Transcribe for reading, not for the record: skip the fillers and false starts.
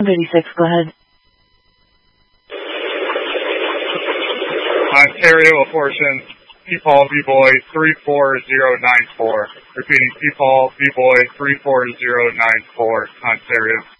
36, go ahead. Ontario apportion, P-Paul B-Boy 34094. Repeating, P-Paul B-Boy 34094, Ontario.